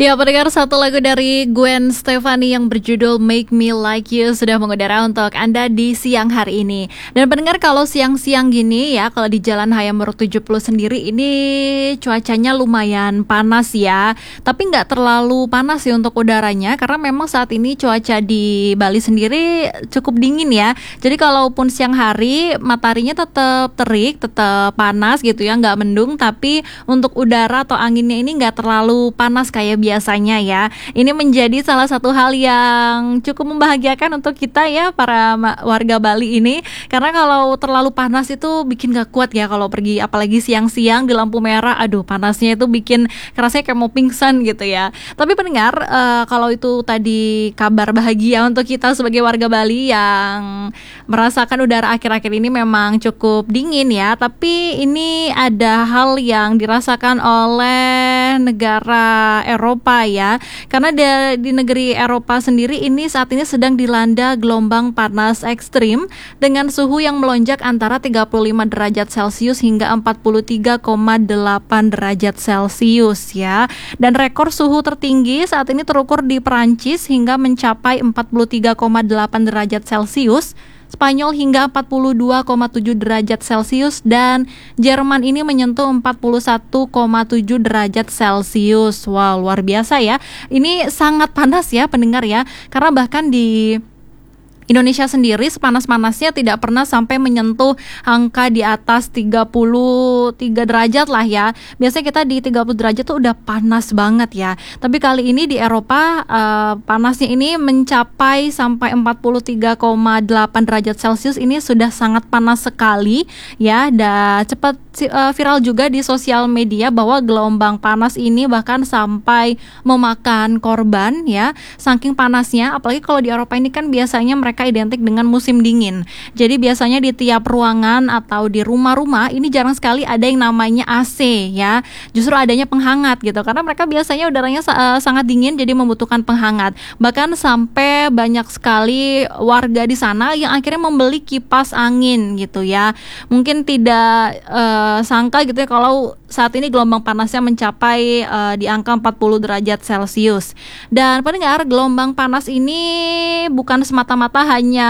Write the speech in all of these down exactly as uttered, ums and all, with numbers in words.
Ya, pendengar, satu lagu dari Gwen Stefani yang berjudul Make Me Like You sudah mengudara untuk Anda di siang hari ini. Dan pendengar, kalau siang-siang gini ya, kalau di Jalan Hayam Muruk tujuh puluh sendiri ini cuacanya lumayan panas ya. Tapi nggak terlalu panas sih untuk udaranya, karena memang saat ini cuaca di Bali sendiri cukup dingin ya. Jadi kalaupun siang hari mataharinya tetap terik, tetap panas gitu ya, nggak mendung. Tapi untuk udara atau anginnya ini nggak terlalu panas kayak biasanya ya. Ini menjadi salah satu hal yang cukup membahagiakan untuk kita ya, para warga Bali ini. Karena kalau terlalu panas itu bikin gak kuat ya kalau pergi, apalagi siang-siang di lampu merah. Aduh, panasnya itu bikin kerasnya kayak mau pingsan gitu ya. Tapi pendengar, uh, kalau itu tadi kabar bahagia untuk kita sebagai warga Bali yang merasakan udara akhir-akhir ini memang cukup dingin ya. Tapi ini ada hal yang dirasakan oleh negara Eropa ya, karena di, di negeri Eropa sendiri ini saat ini sedang dilanda gelombang panas ekstrim dengan suhu yang melonjak antara tiga puluh lima derajat Celcius hingga empat puluh tiga koma delapan derajat Celcius ya. Dan rekor suhu tertinggi saat ini terukur di Perancis hingga mencapai empat puluh tiga koma delapan derajat Celcius, Spanyol hingga empat puluh dua koma tujuh derajat Celcius, dan Jerman ini menyentuh empat puluh satu koma tujuh derajat Celcius. Wow, luar biasa ya. Ini sangat panas ya pendengar ya. Karena bahkan di Indonesia sendiri sepanas-panasnya tidak pernah sampai menyentuh angka di atas tiga puluh tiga derajat lah ya. Biasanya kita di tiga puluh derajat tuh udah panas banget ya. Tapi kali ini di Eropa uh, panasnya ini mencapai sampai empat puluh tiga koma delapan derajat Celcius. Ini sudah sangat panas sekali ya. Dan cepat uh, viral juga di sosial media bahwa gelombang panas ini bahkan sampai memakan korban ya. Saking panasnya, apalagi kalau di Eropa ini kan biasanya mereka Mereka identik dengan musim dingin. Jadi biasanya di tiap ruangan atau di rumah-rumah ini jarang sekali ada yang namanya A C ya. Justru adanya penghangat gitu. Karena mereka biasanya udaranya uh, sangat dingin, jadi membutuhkan penghangat. Bahkan sampai banyak sekali warga di sana yang akhirnya membeli kipas angin gitu ya. Mungkin tidak uh, sangka gitu ya kalau saat ini gelombang panasnya mencapai uh, di angka empat puluh derajat Celcius. Dan pendengar, gelombang panas ini bukan semata-mata hanya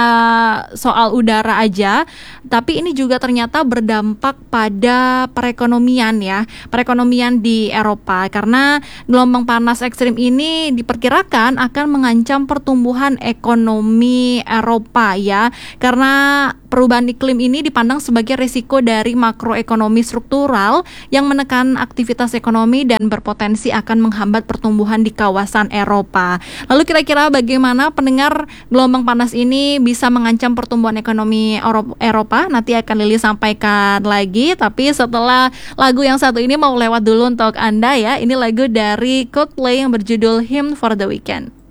soal udara aja, tapi ini juga ternyata berdampak pada perekonomian ya, perekonomian di Eropa, karena gelombang panas ekstrim ini diperkirakan akan mengancam pertumbuhan ekonomi Eropa ya, karena perubahan iklim ini dipandang sebagai risiko dari makroekonomi struktural yang menekan aktivitas ekonomi dan berpotensi akan menghambat pertumbuhan di kawasan Eropa. Lalu kira-kira bagaimana pendengar, gelombang panas ini bisa mengancam pertumbuhan ekonomi Eropa? Nanti akan Lili sampaikan lagi, tapi setelah lagu yang satu ini mau lewat dulu untuk Anda ya. Ini lagu dari Coldplay yang berjudul Hymn for the Weekend.